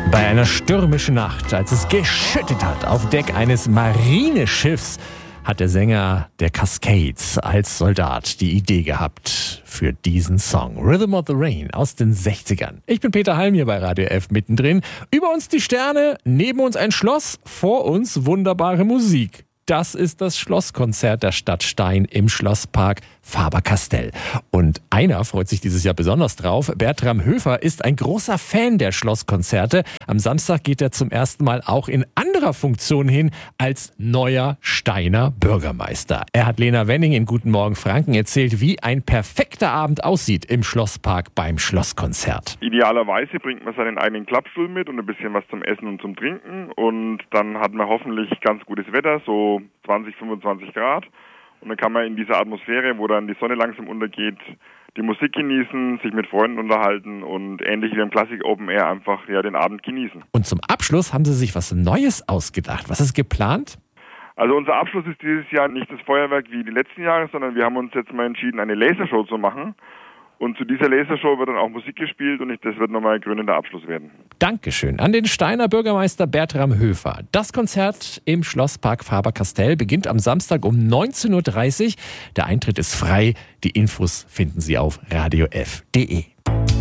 Bei einer stürmischen Nacht, als es geschüttet hat auf Deck eines Marineschiffs, hat der Sänger der Cascades als Soldat die Idee gehabt für diesen Song. Rhythm of the Rain aus den 60ern. Ich bin Peter Halm hier bei Radio F mittendrin. Über uns die Sterne, neben uns ein Schloss, vor uns wunderbare Musik. Das ist das Schlosskonzert der Stadt Stein im Schlosspark Faber-Castell. Und einer freut sich dieses Jahr besonders drauf. Bertram Höfer ist ein großer Fan der Schlosskonzerte. Am Samstag geht er zum ersten Mal auch in anderer Funktion hin als neuer Steiner Bürgermeister. Er hat Lena Wenning in Guten Morgen Franken erzählt, wie ein perfekter Abend aussieht im Schlosspark beim Schlosskonzert. Idealerweise bringt man seinen eigenen Klappstuhl mit und ein bisschen was zum Essen und zum Trinken. Und dann hat man hoffentlich ganz gutes Wetter, so 20, 25 Grad. Und dann kann man in dieser Atmosphäre, wo dann die Sonne langsam untergeht, die Musik genießen, sich mit Freunden unterhalten und ähnlich wie beim Classic Open Air einfach den Abend genießen. Und zum Abschluss haben sie sich was Neues ausgedacht. Was ist geplant? Also unser Abschluss ist dieses Jahr nicht das Feuerwerk wie die letzten Jahre, sondern wir haben uns jetzt mal entschieden, eine Lasershow zu machen. Und zu dieser Lasershow wird dann auch Musik gespielt und das wird nochmal ein krönender Abschluss werden. Dankeschön an den Steiner Bürgermeister Bertram Höfer. Das Konzert im Schlosspark Faber-Castell beginnt am Samstag um 19.30 Uhr. Der Eintritt ist frei. Die Infos finden Sie auf radiof.de.